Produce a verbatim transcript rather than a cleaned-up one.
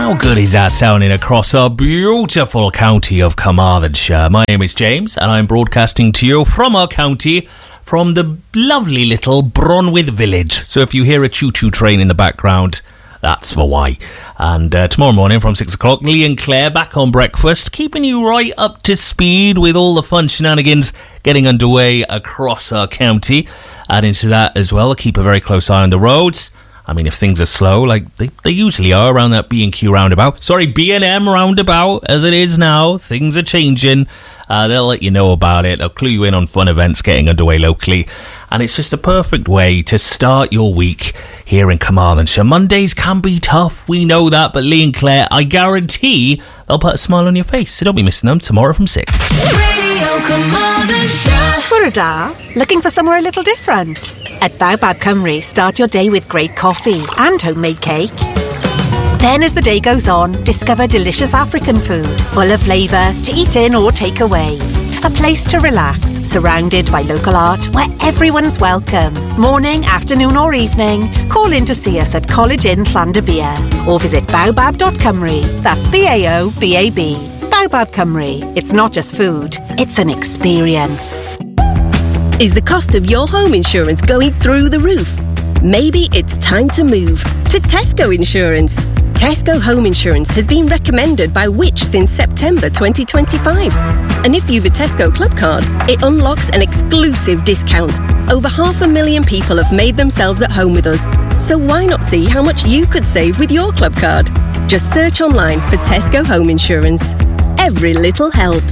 How good is that sounding across our beautiful county of Carmarthenshire? My name is James and I'm broadcasting to you from our county, from the lovely little Bronwydd village. So if you hear a choo-choo train in the background, that's for why. And uh, tomorrow morning from six o'clock, Lee and Claire back on breakfast, keeping you right up to speed with all the fun shenanigans getting underway across our county. And into that as well, keep a very close eye on the roads. I mean, if things are slow, like they, they usually are around that B and Q roundabout. Sorry, B and M roundabout, as it is now. Things are changing. Uh, they'll let you know about it. They'll clue you in on fun events getting underway locally. And it's just a perfect way to start your week here in Carmarthenshire. Mondays can be tough, we know that, but Lee and Claire, I guarantee they'll put a smile on your face. So don't be missing them tomorrow from six. Radio Carmarthenshire. Bwrda, looking for somewhere a little different? At Baobab Cymru, start your day with great coffee and homemade cake. Then as the day goes on, discover delicious African food, full of flavour, to eat in or take away. A place to relax, surrounded by local art where everyone's welcome. Morning, afternoon or evening, call in to see us at College Inn Llandybia or visit baobab dot cymru. That's B A O B A B. Baobab Cymru. It's not just food, it's an experience. Is the cost of your home insurance going through the roof? Maybe it's time to move to Tesco Insurance. Tesco Home Insurance has been recommended by Which since September twenty twenty-five. And if you've a Tesco Club card, it unlocks an exclusive discount. Over half a million people have made themselves at home with us. So why not see how much you could save with your club card? Just search online for Tesco Home Insurance. Every little helps.